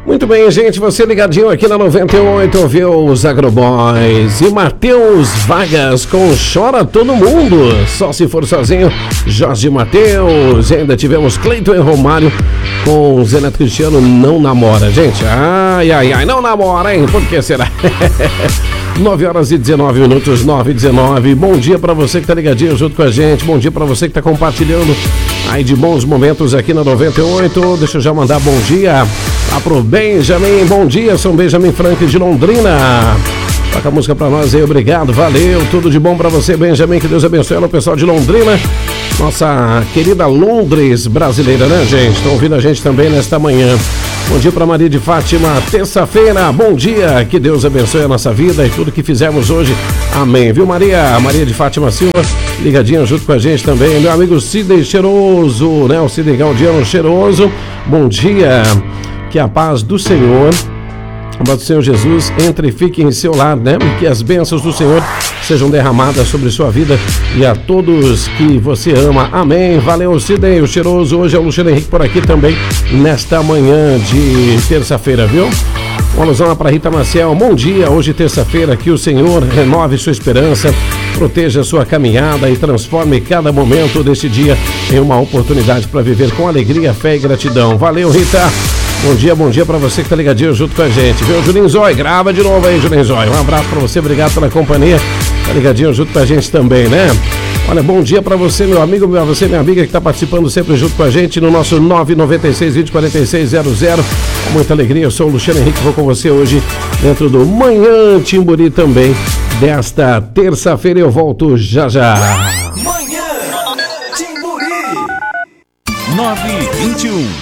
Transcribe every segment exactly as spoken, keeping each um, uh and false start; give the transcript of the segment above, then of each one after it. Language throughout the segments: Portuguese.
Muito bem, gente, você ligadinho aqui na noventa e oito, ouviu os Agroboys e Matheus Vargas com Chora Todo Mundo, só se for sozinho, Jorge Matheus. E ainda tivemos Cleiton e Romário com Zé Neto Cristiano, Não Namora. Gente, ai, ai, ai, não namora, hein? Por que será? nove horas e dezenove minutos, nove e dezenove. Bom dia pra você que tá ligadinho junto com a gente. Bom dia pra você que tá compartilhando aí de bons momentos aqui na noventa e oito. Deixa eu já mandar bom dia lá pro Benjamin. Bom dia, São Benjamin Frank de Londrina. Toca a música pra nós aí, obrigado, valeu. Tudo de bom pra você, Benjamin. Que Deus abençoe o pessoal de Londrina. Nossa querida Londres brasileira, né, gente? Estão ouvindo a gente também nesta manhã. Bom dia para Maria de Fátima, terça-feira, bom dia, que Deus abençoe a nossa vida e tudo que fizermos hoje, amém, viu Maria? Maria de Fátima Silva, ligadinha junto com a gente também, meu amigo Sidney Cheiroso, né, o Sidney Galdiano Cheiroso, bom dia, que a paz do Senhor, a paz do Senhor Jesus entre e fique em seu lar, né, e que as bênçãos do Senhor sejam derramadas sobre sua vida e a todos que você ama, amém, valeu Sidney, o Cheiroso, hoje é o Luciano Henrique por aqui também, nesta manhã de terça-feira, viu? Uma alusão lá para Rita Maciel, bom dia, hoje terça-feira, que o Senhor renove sua esperança, proteja sua caminhada e transforme cada momento deste dia em uma oportunidade para viver com alegria, fé e gratidão, valeu Rita! Bom dia, bom dia pra você que tá ligadinho junto com a gente, viu? Julinho Zói, grava de novo aí, Julinho Zói. Um abraço pra você, obrigado pela companhia. Tá ligadinho junto com a gente também, né? Olha, bom dia pra você, meu amigo, meu, você, minha amiga que tá participando sempre junto com a gente no nosso nove nove seis, vinte, quarenta e seis zero zero. Com muita alegria, eu sou o Luciano Henrique, vou com você hoje dentro do Manhã Timburi também, desta terça-feira. Eu volto já já. Manhã Timburi nove e vinte e um.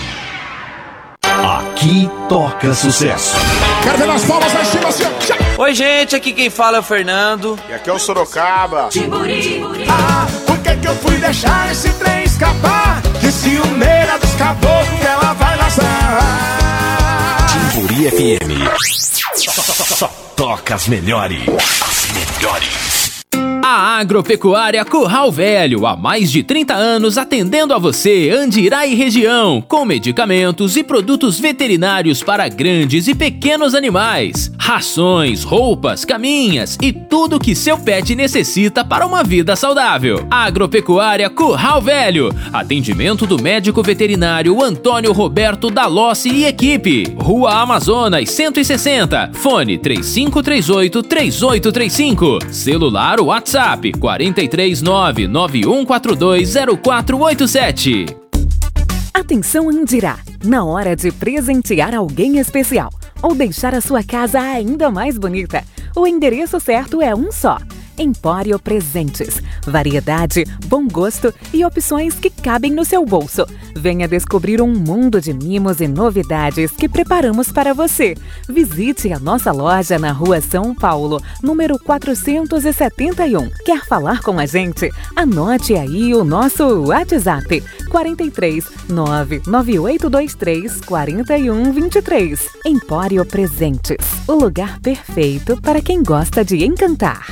Aqui toca sucesso. Quero ver nas palmas lá em cima, assim, ó. Oi, gente, aqui quem fala é o Fernando. E aqui é o Sorocaba. Timburi. Ah, por que que eu fui deixar esse trem escapar? Que ciumeira dos caboclos que ela vai laçar. Timburi F M. Só, só, só toca as melhores. As melhores. A Agropecuária Curral Velho, há mais de trinta anos atendendo a você, Andirá e região, com medicamentos e produtos veterinários para grandes e pequenos animais, rações, roupas, caminhas e tudo que seu pet necessita para uma vida saudável. Agropecuária Curral Velho, atendimento do médico veterinário Antônio Roberto Dalossi e equipe, Rua Amazonas cento e sessenta, fone três cinco três oito, três oito três cinco, celular WhatsApp quatro três nove, nove um quatro dois, zero quatro oito sete. Atenção Andirá, na hora de presentear alguém especial ou deixar a sua casa ainda mais bonita, o endereço certo é um só. Empório Presentes. Variedade, bom gosto e opções que cabem no seu bolso. Venha descobrir um mundo de mimos e novidades que preparamos para você. Visite a nossa loja na Rua São Paulo, número quatrocentos e setenta e um. Quer falar com a gente? Anote aí o nosso WhatsApp quatro três nove, nove oito dois três, quatro um dois três. Empório Presentes. O lugar perfeito para quem gosta de encantar.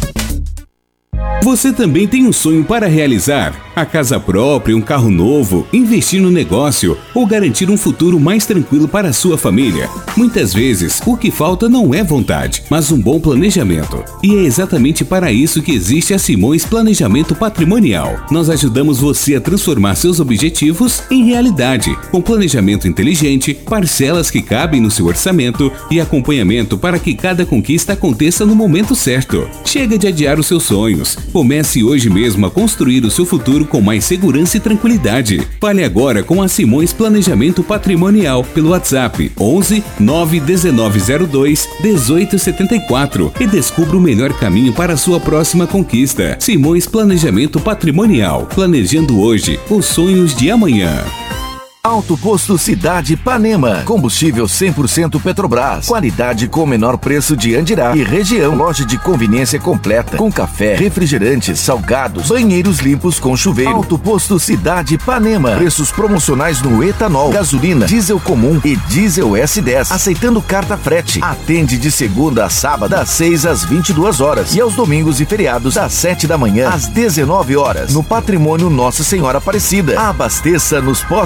Você também tem um sonho para realizar? A casa própria, um carro novo, investir no negócio ou garantir um futuro mais tranquilo para a sua família? Muitas vezes, o que falta não é vontade, mas um bom planejamento. E é exatamente para isso que existe a Simões Planejamento Patrimonial. Nós ajudamos você a transformar seus objetivos em realidade, com planejamento inteligente, parcelas que cabem no seu orçamento e acompanhamento para que cada conquista aconteça no momento certo. Chega de adiar os seus sonhos. Comece hoje mesmo a construir o seu futuro com mais segurança e tranquilidade. Fale agora com a Simões Planejamento Patrimonial pelo WhatsApp onze, nove um nove zero dois, um oito sete quatro e descubra o melhor caminho para a sua próxima conquista. Simões Planejamento Patrimonial. Planejando hoje os sonhos de amanhã. Alto Posto Cidade Ipanema. Combustível cem por cento Petrobras. Qualidade com o menor preço de Andirá e região. Loja de conveniência completa com café, refrigerantes, salgados, banheiros limpos com chuveiro. Alto Posto Cidade Ipanema. Preços promocionais no etanol, gasolina, diesel comum e diesel S dez. Aceitando carta frete. Atende de segunda a sábado das seis às vinte e duas horas e aos domingos e feriados das sete da manhã às dezenove horas. No Patrimônio Nossa Senhora Aparecida. Abasteça nos postos da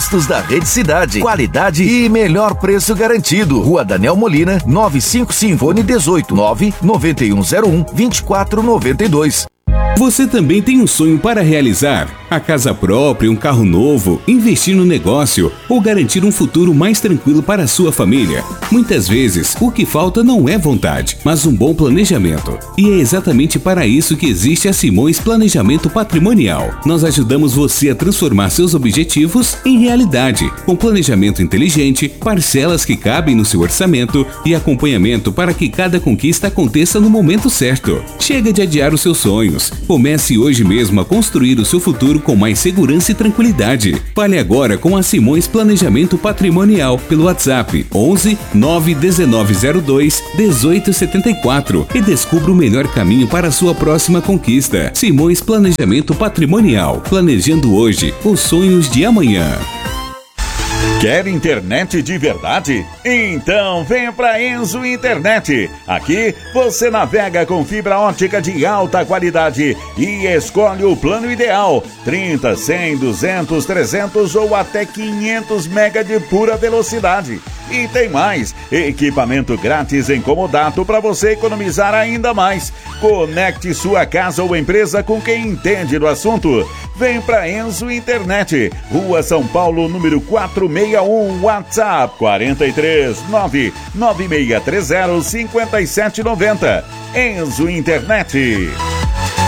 Rede Cidade. Qualidade e melhor preço garantido. Rua Daniel Molina, novecentos e cinquenta e cinco, fone dezoito, nove nove um zero um, vinte e quatro noventa e dois. Você também tem um sonho para realizar? A casa própria, um carro novo, investir no negócio ou garantir um futuro mais tranquilo para a sua família? Muitas vezes, o que falta não é vontade, mas um bom planejamento. E é exatamente para isso que existe a Simões Planejamento Patrimonial. Nós ajudamos você a transformar seus objetivos em realidade, com planejamento inteligente, parcelas que cabem no seu orçamento e acompanhamento para que cada conquista aconteça no momento certo. Chega de adiar os seus sonhos. Comece hoje mesmo a construir o seu futuro com mais segurança e tranquilidade. Fale agora com a Simões Planejamento Patrimonial pelo WhatsApp onze nove nove zero dois um oito sete quatro e descubra o melhor caminho para a sua próxima conquista. Simões Planejamento Patrimonial. Planejando hoje os sonhos de amanhã. Quer internet de verdade? Então venha para Enzo Internet. Aqui você navega com fibra ótica de alta qualidade e escolhe o plano ideal: trinta, cem, duzentos, trezentos ou até quinhentos mega de pura velocidade. E tem mais, equipamento grátis em comodato para você economizar ainda mais. Conecte sua casa ou empresa com quem entende do assunto. Vem para Enzo Internet, Rua São Paulo, número quatrocentos e sessenta e um, WhatsApp quarenta e três, nove nove seis três zero, cinco sete nove zero. Enzo Internet.